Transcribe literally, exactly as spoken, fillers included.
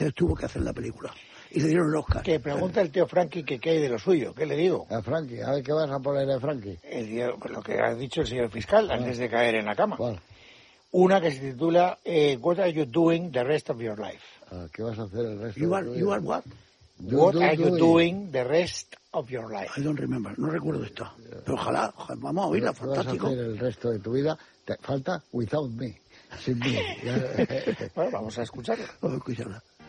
Entonces tuvo que hacer la película. Y le dieron el Oscar. Que pregunta el tío Frankie que qué hay de lo suyo. ¿Qué le digo? A Frankie, a ver qué vas a poner de Frankie. El tío, lo que ha dicho el señor fiscal Ah. antes de caer en la cama. ¿Cuál? Una que se titula eh, What are you doing the rest of your life? Ah, ¿qué vas a hacer el resto You de are, tu you vida? are what? Do- What do- are you doing. doing the rest of your life? I don't remember. No recuerdo esto. Pero ojalá, ojalá, vamos a oírla, ¿Qué vas a fantástico. hacer el resto de tu vida? Te falta Without Me. Sin mí. Ya- Bueno, vamos a escucharlo. Vamos a escucharla.